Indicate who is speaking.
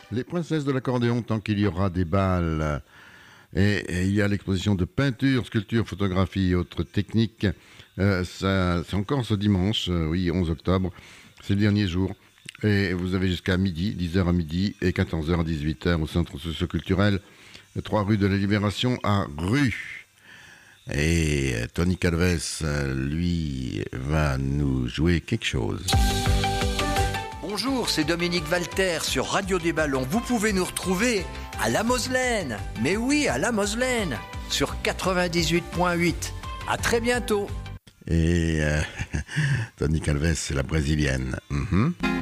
Speaker 1: Les princesses de l'accordéon, tant qu'il y aura des balles. Et il y a l'exposition de peinture, sculpture, photographie et autres techniques. C'est encore ce dimanche, oui, 11 octobre. C'est le dernier jour. Et vous avez jusqu'à midi, 10h à midi et 14h à 18h au centre socio-culturel, 3 rue de la Libération à Rue. Et Tony Calves, lui, va nous jouer quelque chose.
Speaker 2: Bonjour, c'est Dominique Valter sur Radio des Ballons. Vous pouvez nous retrouver à La Moselaine. Mais oui, à La Moselaine, sur 98.8. À très bientôt.
Speaker 1: Et Tony Calves, c'est la brésilienne.